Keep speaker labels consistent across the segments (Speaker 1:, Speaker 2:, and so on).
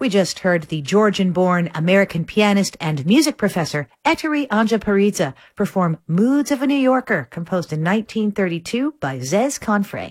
Speaker 1: we just heard the Georgian-born American pianist and music professor Ettore Anjaparidze perform Moods of a New Yorker, composed in 1932 by Zez Confrey.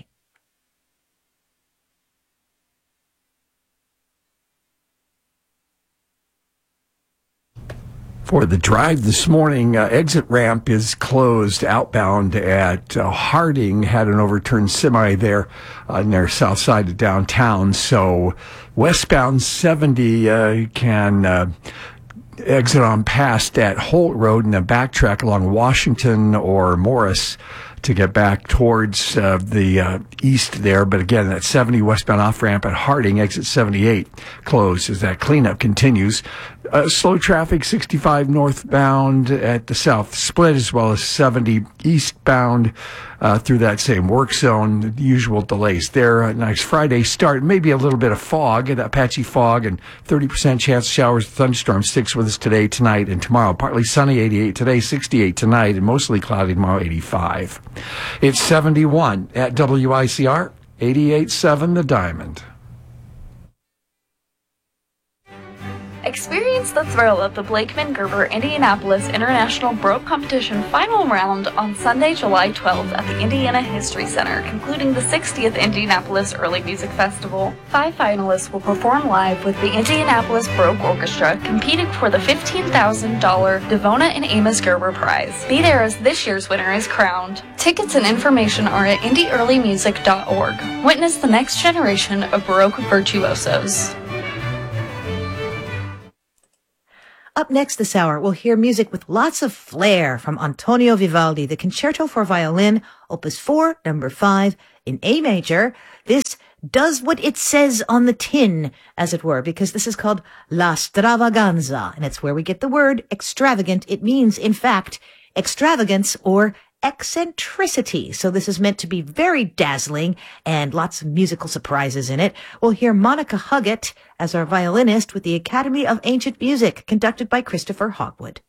Speaker 2: For the drive this morning, exit ramp is closed outbound at Harding. Had an overturned semi there near south side of downtown. So westbound 70 can exit on past at Holt Road and then backtrack along Washington or Morris to get back towards the east there. But again, that 70 westbound off-ramp at Harding, exit 78, closed as that cleanup continues. Slow traffic, 65 northbound at the south split, as well as 70 eastbound through that same work zone. The usual delays there. A nice Friday start. Maybe a little bit of fog, that patchy fog, and 30% chance of showers and thunderstorms sticks with us today, tonight, and tomorrow. Partly sunny, 88 today, 68 tonight, and mostly cloudy tomorrow, 85. It's 71 at WICR, 88.7 The Diamond.
Speaker 3: Experience the thrill of the Blakeman Gerber Indianapolis International Baroque Competition final round on Sunday, July 12th at the Indiana History Center, concluding the 60th Indianapolis Early Music Festival. 5 finalists will perform live with the Indianapolis Baroque Orchestra, competing for the $15,000 Devona and Amos Gerber Prize. Be there as this year's winner is crowned. Tickets and information are at indieearlymusic.org. Witness the next generation of Baroque virtuosos.
Speaker 1: Up next this hour, we'll hear music with lots of flair from Antonio Vivaldi, the Concerto for Violin, Opus 4, number 5, in A major. This does what it says on the tin, as it were, because this is called La Stravaganza, and it's where we get the word extravagant. It means, in fact, extravagance or eccentricity. So this is meant to be very dazzling and lots of musical surprises in it. We'll hear Monica Huggett as our violinist with the Academy of Ancient Music, conducted by Christopher Hogwood.